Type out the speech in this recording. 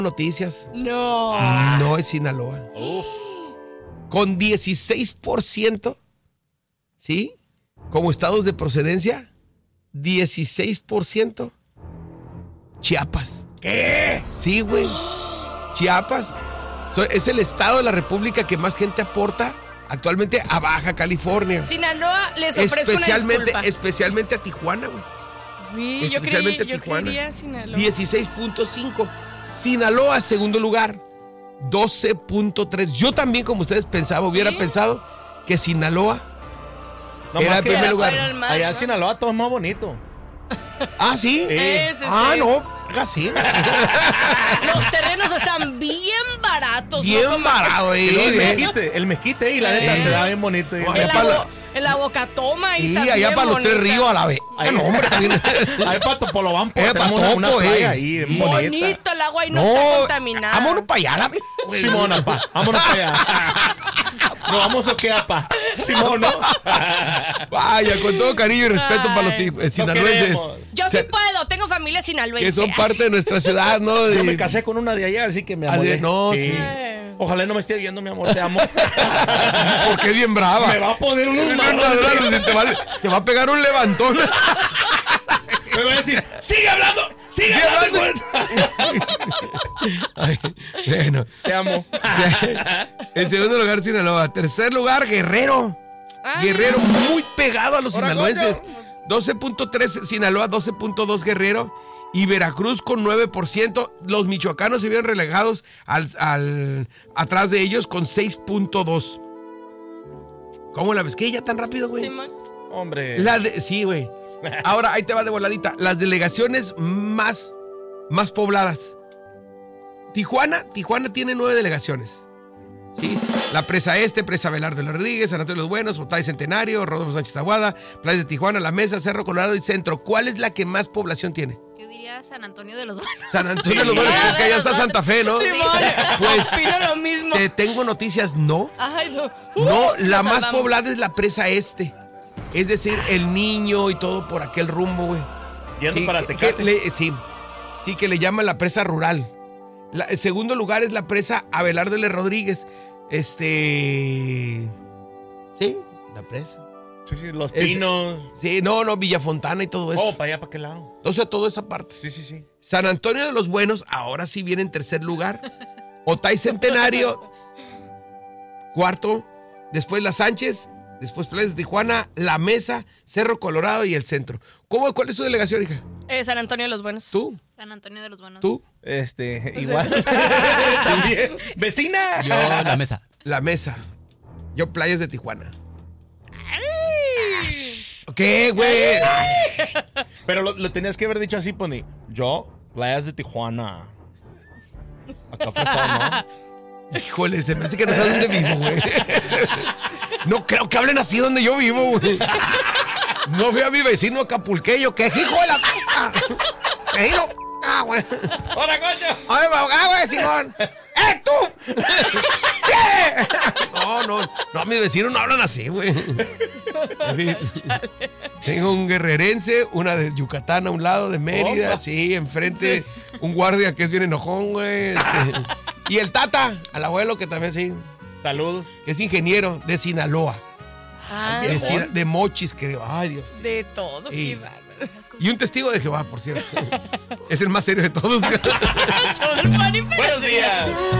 Noticias. No. No es Sinaloa. Uf. Con 16%, ¿sí? Como estados de procedencia, 16%, Chiapas. ¿Qué? Sí, güey. Chiapas es el estado de la República que más gente aporta actualmente a Baja California. Sinaloa, les ofrezco una disculpa. Especialmente a Tijuana, güey. Uy, Especialmente yo Tijuana. quería Sinaloa. 16.5. Sinaloa, segundo lugar, 12.3. Yo también, como ustedes pensaban, hubiera pensado que Sinaloa era el primer lugar. Allá en Sinaloa todo es más bonito. Ah, ¿sí? No, casi. Los terrenos están bien baratos. Bien barato, El mezquite y la neta se da bien bonito. En la Boca Toma y también allá para los 3 ríos a la vez. No, hombre, también. Ahí para Topolobampo. Tenemos una playa ahí, bonito el agua y no está contaminada. Vámonos para allá, la Simona, pa. Vámonos para allá. Nos vamos a quedar, pa. Simón, ¿no? Vaya, con todo cariño y respeto para los sinaloenses. Yo sí puedo, tengo familia sinaloense. Que son parte de nuestra ciudad, ¿no? Yo me casé con una de allá, así que me amoré. No, sí. Ojalá no me esté viendo, mi amor, te amo. Porque es bien brava. Me va a poner unos manos. Te va a pegar un levantón. Me va a decir, sigue hablando. Ay, bueno. Te amo. En segundo lugar, Sinaloa. Tercer lugar, Guerrero. Guerrero muy pegado a los sinaloenses. 12.3 Sinaloa, 12.2 Guerrero. Y Veracruz con 9%. Los michoacanos se vieron relegados atrás de ellos con 6.2. ¿Cómo la ves? ¿Qué? ¿Ya tan rápido, güey? Sí, hombre. Sí, güey. Ahora, ahí te va de voladita. Las delegaciones más pobladas. Tijuana tiene 9 delegaciones. ¿Sí? La Presa Este, Presa Velarde de los Rodríguez, San Antonio de los Buenos, Otay Centenario, Rodolfo Sánchez Tahuada, Playas de Tijuana, La Mesa, Cerro Colorado y Centro. ¿Cuál es la que más población tiene? Yo diría San Antonio de los Buenos. San Antonio de los Buenos, porque allá está Santa Fe, ¿no? Sí, pues opino lo mismo. Te tengo noticias, no. Ay, no. No, la más poblada es la Presa Este. Es decir, El Niño y todo por aquel rumbo, güey. Yendo para Tecate. Sí, que le llaman la presa rural. El segundo lugar es la presa Abelardo L. Rodríguez. Sí, la presa. Sí, Los Pinos. No, Villafontana y todo eso. Oh, para allá, ¿para qué lado? O sea, toda esa parte. Sí. San Antonio de los Buenos, ahora sí viene en tercer lugar. Otay Centenario, cuarto. Después La Sánchez. Después Playas de Tijuana, La Mesa, Cerro Colorado y el Centro. ¿Cuál es tu delegación, hija? San Antonio de los Buenos. ¿Tú? San Antonio de los Buenos. ¿Tú? Igual. También. ¿Vecina? Yo, La Mesa. La Mesa. Yo, Playas de Tijuana. ¿Qué, güey? Pero lo tenías que haber dicho así, Pony. Yo, Playas de Tijuana. Acá fue ¿no? Híjole, se me hace que no sabes dónde vivo, güey. No creo que hablen así donde yo vivo, güey. No veo a mi vecino acapulqueño, que hijo de la... Vecino. Güey. ¡Hola, coño! ¡Oye, güey, Simón! ¡Tú! ¿Qué? No, mis vecinos no hablan así, güey. Tengo un guerrerense, una de Yucatán a un lado, de Mérida, sí, enfrente un guardia que es bien enojón, güey. Y el Tata, al abuelo que también sí. Saludos. Que es ingeniero de Sinaloa. De Mochis, creo. Ay, Dios. De todo, qué bárbaro. Y un testigo de Jehová, por cierto. Es el más serio de todos. Buenos días.